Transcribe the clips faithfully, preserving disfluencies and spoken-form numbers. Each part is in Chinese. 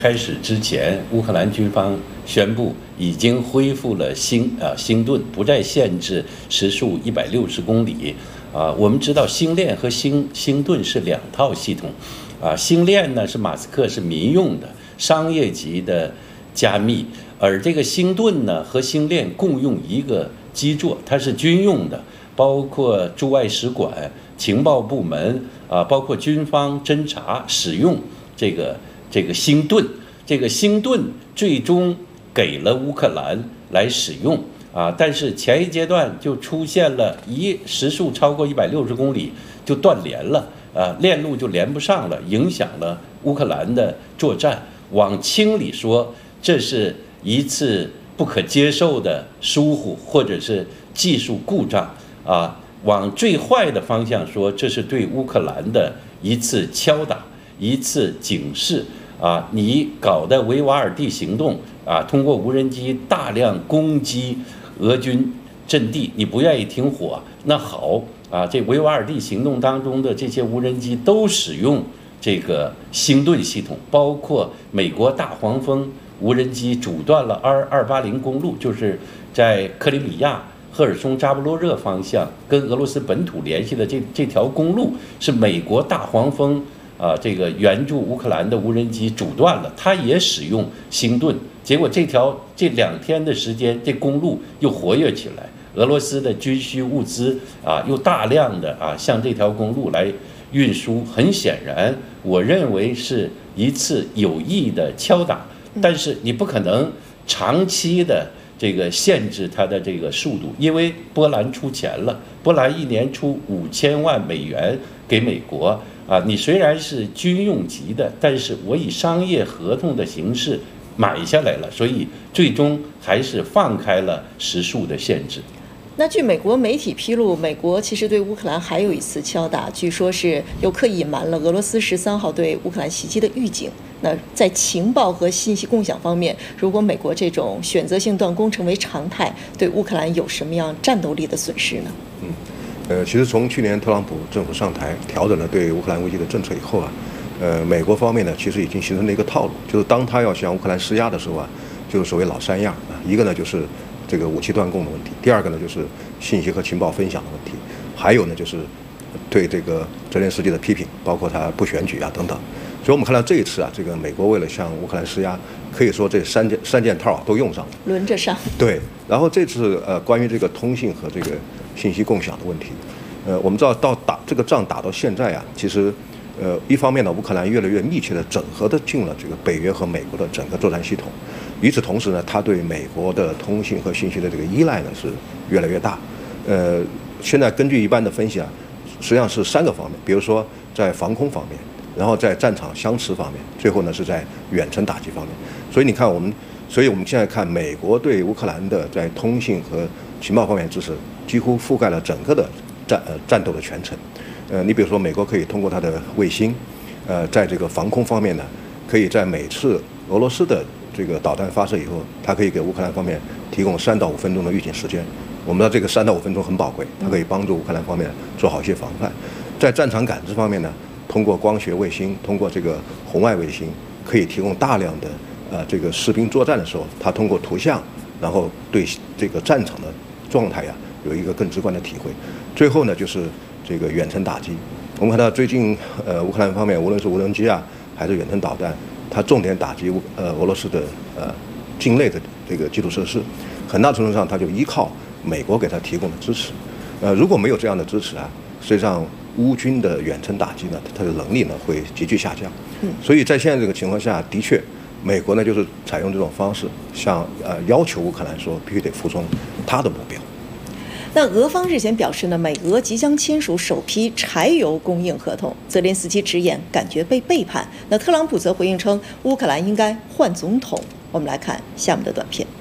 开始之前，乌克兰军方宣布已经恢复了星啊星盾，不再限制时速一百六十公里。啊，我们知道星链和星星盾是两套系统，啊，星链呢是马斯克是民用的商业级的加密，而这个星盾呢和星链共用一个基座，它是军用的，包括驻外使馆、情报部门啊，包括军方侦察使用这个。这个星盾，这个星盾最终给了乌克兰来使用啊，但是前一阶段就出现了一时速超过一百六十公里就断连了啊，链路就连不上了，影响了乌克兰的作战。往轻里说，这是一次不可接受的疏忽或者是技术故障啊；往最坏的方向说，这是对乌克兰的一次敲打，一次警示。啊，你搞的维瓦尔第行动啊，通过无人机大量攻击俄军阵地，你不愿意停火，那好啊，这维瓦尔第行动当中的这些无人机都使用这个星盾系统，包括美国大黄蜂无人机阻断了 R 二八零公路，就是在克里米亚赫尔松扎波罗热方向跟俄罗斯本土联系的这这条公路，是美国大黄蜂。啊，这个援助乌克兰的无人机阻断了，它也使用星盾，结果这条这两天的时间，这公路又活跃起来，俄罗斯的军需物资啊，又大量的啊向这条公路来运输。很显然，我认为是一次有意的敲打，但是你不可能长期的这个限制它的这个速度，因为波兰出钱了，波兰一年出五千万美元给美国。啊，你虽然是军用级的，但是我以商业合同的形式买下来了，所以最终还是放开了时速的限制。 那据美国媒体披露，美国其实对乌克兰还有一次敲打，据说是又刻意隐瞒了俄罗斯十三号对乌克兰袭击的预警。那在情报和信息共享方面，如果美国这种选择性断供成为常态，对乌克兰有什么样战斗力的损失呢？ 嗯。呃，其实从去年特朗普政府上台，调整了对乌克兰危机的政策以后啊，呃，美国方面呢，其实已经形成了一个套路，就是当他要向乌克兰施压的时候啊，就是所谓老三样啊，一个呢就是这个武器断供的问题，第二个呢就是信息和情报分享的问题，还有呢就是对这个泽连斯基的批评，包括他不选举啊等等。所以我们看到这一次啊，这个美国为了向乌克兰施压，可以说这三件三件套啊都用上了， 轮着上。 对，然后这次呃关于这个通信和这个信息共享的问题，呃，我们知道到打这个仗打到现在啊，其实，呃，一方面呢，乌克兰越来越密切的整合的进了这个北约和美国的整个作战系统，与此同时呢，它对美国的通信和信息的这个依赖呢是越来越大。呃，现在根据一般的分析啊，实际上是三个方面，比如说在防空方面，然后在战场相持方面，最后呢是在远程打击方面。所以你看我们，所以我们现在看美国对乌克兰的在通信和情报方面支持，几乎覆盖了整个的战呃战斗的全程。呃，你比如说美国可以通过它的卫星，呃，在这个防空方面呢，可以在每次俄罗斯的这个导弹发射以后，它可以给乌克兰方面提供三到五分钟的预警时间。我们知道这个三到五分钟很宝贵，它可以帮助乌克兰方面做好一些防范。在战场感知方面呢，通过光学卫星，通过这个红外卫星，可以提供大量的呃这个士兵作战的时候，它通过图像，然后对这个战场的状态呀有一个更直观的体会。最后呢，就是这个远程打击。我们看到最近呃乌克兰方面，无论是无人机啊，还是远程导弹，它重点打击乌呃俄罗斯的呃境内的这个基础设施，很大程度上它就依靠美国给它提供的支持。呃，如果没有这样的支持啊，实际上乌军的远程打击呢，它的能力呢会急剧下降。嗯，所以在现在这个情况下，的确，美国呢就是采用这种方式，向呃要求乌克兰说必须得服从他的目标。 那俄方日前表示呢，美俄即将签署首批柴油供应合同。泽连斯基直言感觉被背叛。那特朗普则回应称，乌克兰应该换总统。我们来看下面的短片。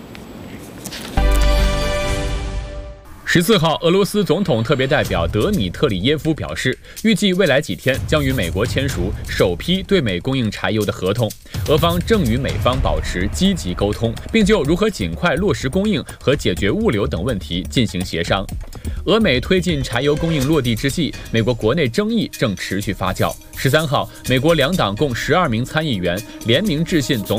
十四号，俄罗斯总统特别代表德米特里耶夫表示，预计未来几天将与美国签署首批对美供应柴油的合同。俄方正与美方保持积极沟通，并就如何尽快落实供应和解决物流等问题进行协商。 俄美推进柴油供应落地之际，美国国内争议正持续发酵。十三号，美国两党共十二名参议员联名致信总